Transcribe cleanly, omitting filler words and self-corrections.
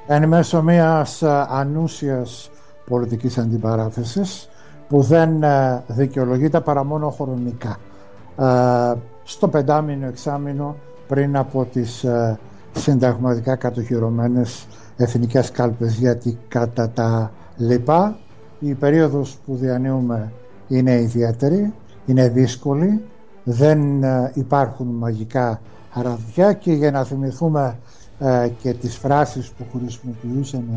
εν μέσω μιας ανούσιας πολιτικής αντιπαράθεσης που δεν δικαιολογείται παρά μόνο χρονικά. Στο πεντάμινο εξάμηνο πριν από τις συνταγματικά κατοχυρωμένες εθνικές κάλπες, γιατί κατά τα λοιπά η περίοδος που διανύουμε είναι ιδιαίτερη, είναι δύσκολη, δεν υπάρχουν μαγικά ραβδιά και για να θυμηθούμε και τις φράσεις που χρησιμοποιούσαν